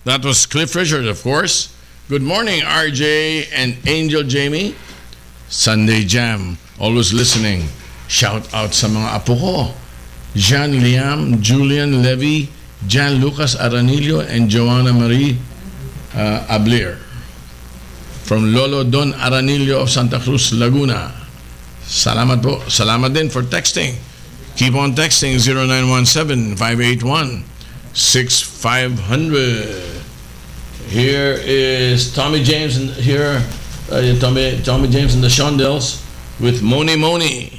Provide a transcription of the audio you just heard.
That was Cliff Richard, of course. Good morning, RJ and Angel Jamie. Sunday Jam, always listening. Shout out sa mga apo ko. Jean Liam, Julian Levy, Jan Lucas Aranillo, and Joanna Marie Abler. From Lolo Don Aranillo of Santa Cruz, Laguna. Salamat po. Salamat din for texting. Keep on texting 0917-581-6500. Here is Tommy James and Tommy James and the Shondells with Moni Moni.